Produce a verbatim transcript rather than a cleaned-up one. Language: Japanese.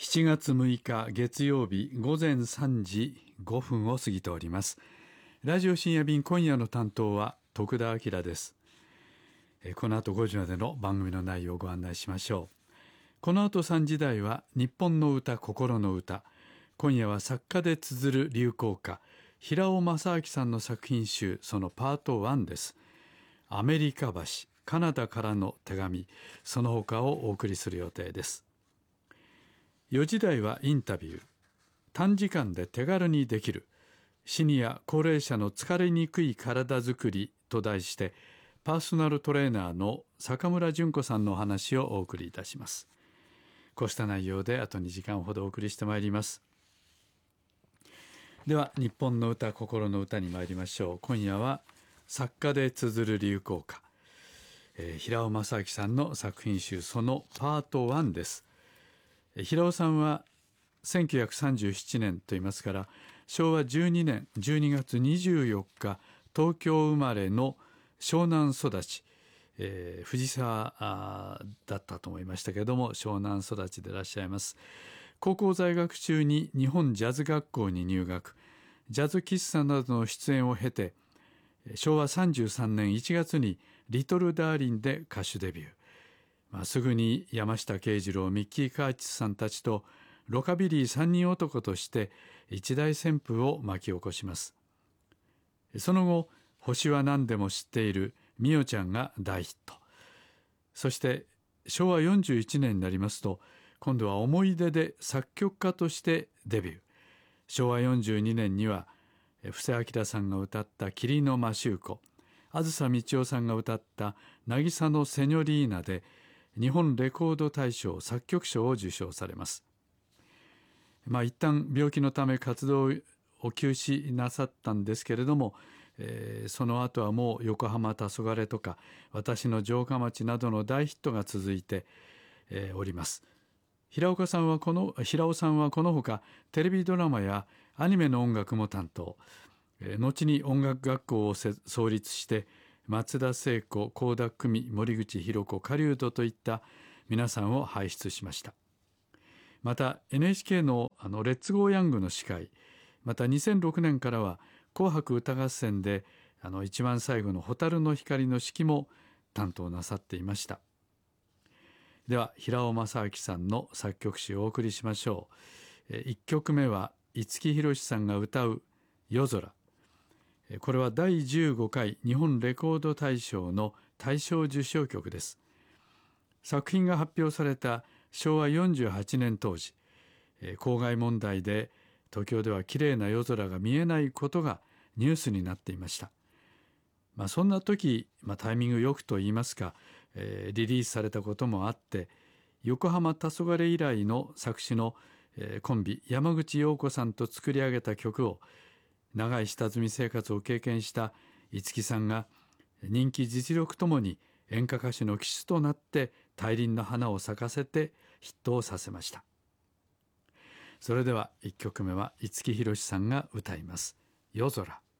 しちがつむいか月曜日午前さんじごふんを過ぎております。ラジオ深夜便、今夜の担当は徳田明です。この後ごじまでの番組の内容をご案内しましょう。この後さんじ台は日本の歌、心の歌。今夜は作家で綴る流行歌、平尾正明さんの作品集、そのパートワンです。アメリカ橋、カナダからの手紙、その他をお送りする予定です。よじ台はインタビュー。短時間で手軽にできるシニア高齢者の疲れにくい体づくりと題して、パーソナルトレーナーの坂村淳子さんのお話をお送りいたします。こうした内容であとにじかんほどお送りしてまいります。では日本の歌、心の歌に参りましょう。今夜は作家で綴る流行歌、えー、平尾正明さんの作品集、そのパートワンです。平尾さんはせんきゅうひゃくさんじゅうななねんといいますから、しょうわじゅうにねんじゅうにがつにじゅうよっか東京生まれの湘南育ち、えー、藤沢だったと思いましたけれども、湘南育ちでいらっしゃいます。高校在学中に日本ジャズ学校に入学、ジャズ喫茶などの出演を経て、しょうわさんじゅうさんねんいちがつにリトルダーリンで歌手デビュー。まあ、すぐに山下慶次郎、ミッキー・カーチスさんたちとロカビリー三人男として一大旋風を巻き起こします。その後、星は何でも知っているみおちゃんが大ヒット。そしてしょうわよんじゅういちねんになりますと、今度は思い出で作曲家としてデビュー。しょうわよんじゅうにねんには布施明さんが歌った霧のマシューコ、あずさみちおさんが歌った渚のセニョリーナで日本レコード大賞作曲賞を受賞されます。まあ一旦病気のため活動を休止なさったんですけれども、えー、その後はもう横浜黄昏とか私の城下町などの大ヒットが続いて、えー、おります。平岡さんはこの平尾さんはこのほかテレビドラマやアニメの音楽も担当、えー、後に音楽学校を創立して松田聖子、倖田來未、森口博子、狩人といった皆さんを輩出しました。また エヌエイチケー の, あのレッツゴーヤングの司会、またにせんろくねんからは紅白歌合戦であの一番最後の蛍の光の指揮も担当なさっていました。では平尾正明さんの作曲集をお送りしましょう。いっきょくめは五木ひろしさんが歌う夜空。これはだいじゅうごかい日本レコード大賞の大賞受賞曲です。作品が発表されたしょうわよんじゅうはちねん当時、公害問題で東京では綺麗な夜空が見えないことがニュースになっていました。まあ、そんな時、まあ、タイミングよくと言いますか、えー、リリースされたこともあって、横浜黄昏以来の作詞の、えー、コンビ山口洋子さんと作り上げた曲を、長い下積み生活を経験した五木さんが人気実力ともに演歌歌手の旗手となって大輪の花を咲かせてヒットをさせました。それではいっきょくめは五木ひろしさんが歌います。夜空。